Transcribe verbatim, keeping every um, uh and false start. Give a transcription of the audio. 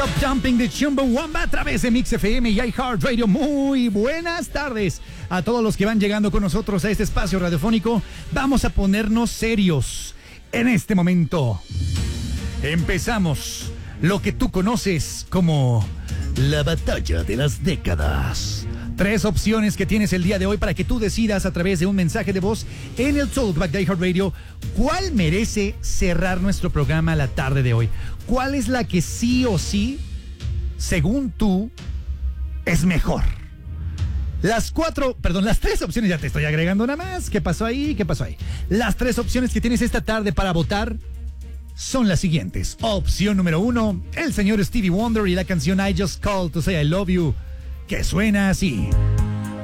Top Jumping de Chumbawamba a través de Mix F M y iHeartRadio. Muy buenas tardes a todos los que van llegando con nosotros a este espacio radiofónico. Vamos a ponernos serios en este momento. Empezamos lo que tú conoces como la batalla de las décadas. Tres opciones que tienes el día de hoy para que tú decidas a través de un mensaje de voz en el Talkback de iHeartRadio cuál merece cerrar nuestro programa la tarde de hoy. ¿Cuál es la que sí o sí, según tú, es mejor? Las cuatro, perdón, las tres opciones, ya te estoy agregando nada más. ¿Qué pasó ahí? ¿Qué pasó ahí? Las tres opciones que tienes esta tarde para votar son las siguientes. Opción número uno, el señor Stevie Wonder y la canción I Just Called to Say I Love You, que suena así.